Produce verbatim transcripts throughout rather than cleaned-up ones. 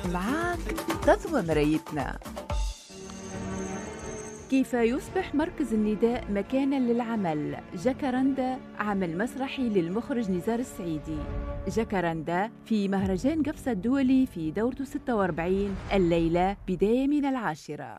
معاك تضوى مرايتنا. كيف يصبح مركز النداء مكاناً للعمل؟ جاكاراندا عمل مسرحي للمخرج نزار السعيدي. جاكاراندا في مهرجان قفصة الدولي في دورته ستة وأربعين، الليلة بداية من العاشرة.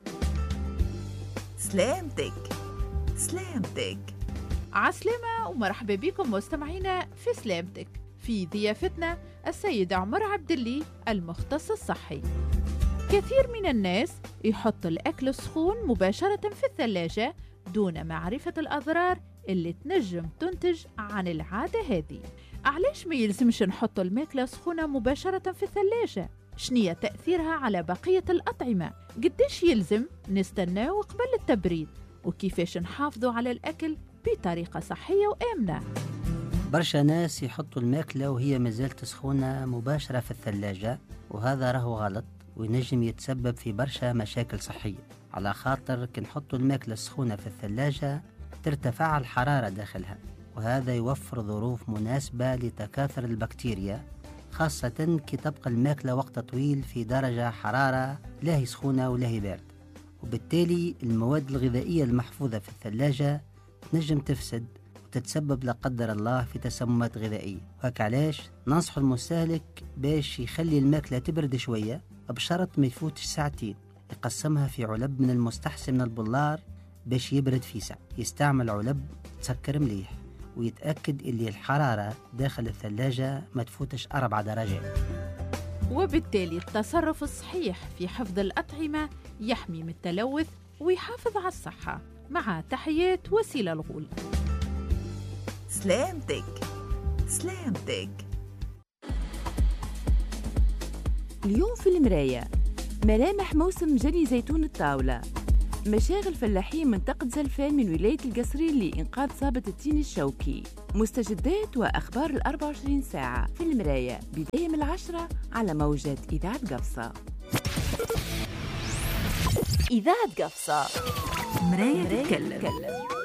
سلامتك سلامتك عسلامة ومرحبا بكم مستمعينا في سلامتك. في ضيافتنا السيد عمر عبدالله المختص الصحي. كثير من الناس يحط الأكل السخون مباشرة في الثلاجة دون معرفة الأضرار اللي تنجم تنتج عن العادة هذه. علاش ما يلزمش نحط الماكلة سخونة مباشرة في الثلاجة؟ شنية تأثيرها على بقية الأطعمة؟ قديش يلزم نستناو قبل التبريد؟ وكيفاش نحافظوا على الأكل بطريقة صحية وآمنة؟ برشا ناس يحطوا الماكلة وهي مازالت سخونة مباشرة في الثلاجة، وهذا راهو غلط وينجم يتسبب في برشا مشاكل صحية. على خاطر كي نحطوا الماكلة السخونة في الثلاجة ترتفع الحرارة داخلها، وهذا يوفر ظروف مناسبة لتكاثر البكتيريا، خاصة كي تبقى الماكلة وقت طويل في درجة حرارة لا هي سخونة ولا هي باردة، وبالتالي المواد الغذائية المحفوظة في الثلاجة تنجم تفسد وتتسبب لا قدر الله في تسممات غذائية. وهك علاش ننصح المستهلك باش يخلي الماكلة تبرد شوية بشرط ما يفوتش ساعتين، يقسمها في علب من المستحسن من البلار باش يبرد في ساعة، يستعمل علب تسكر مليح، ويتأكد اللي الحرارة داخل الثلاجة ما تفوتش أربع درجات. وبالتالي التصرف الصحيح في حفظ الأطعمة يحمي من التلوث ويحافظ على الصحة. مع تحيات وسيلة الغول. سلامتك سلامتك اليوم في المراية ملامح موسم جني زيتون الطاولة، مشاغل فلاحين منطقة زلفان من ولاية القصرين لإنقاذ ضابط التين الشوكي، مستجدات وأخبار الأربع وعشرين ساعة في المراية بداية من العشرة على موجة إذاعة قفصة. إذاعة قفصة، مراية تتكلم.